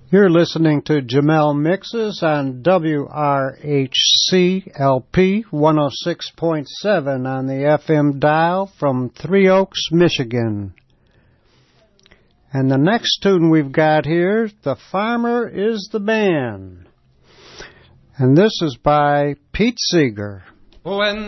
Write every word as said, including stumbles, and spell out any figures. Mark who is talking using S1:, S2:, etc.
S1: You're listening to Jamel Mixes on W R H C L P one oh six point seven on the F M dial from Three Oaks, Michigan. And the next tune we've got here, The Farmer is the Man. And this is by Pete Seeger.
S2: When